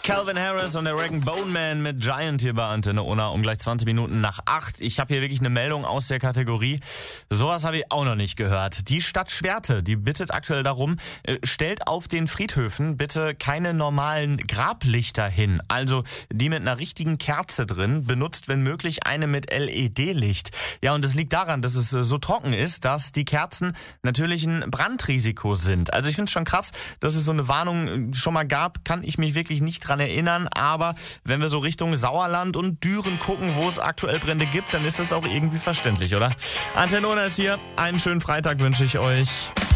Calvin Harris und der Rag & Bone Man mit Giant hier bei Antenne Unna um gleich 20 Minuten nach 8. Ich habe hier wirklich eine Meldung aus der Kategorie. Sowas habe ich auch noch nicht gehört. Die Stadt Schwerte, die bittet aktuell darum, stellt auf den Friedhöfen bitte keine normalen Grablichter hin. Also die mit einer richtigen Kerze drin, benutzt wenn möglich eine mit LED-Licht. Ja, und es liegt daran, dass es so trocken ist, dass die Kerzen natürlich ein Brandrisiko sind. Also ich finde es schon krass, dass es so eine Warnung schon mal gab, kann ich mich wirklich nicht dran erinnern, aber wenn wir so Richtung Sauerland und Düren gucken, wo es aktuell Brände gibt, dann ist das auch irgendwie verständlich, oder? Antenne Unna ist hier, einen schönen Freitag wünsche ich euch.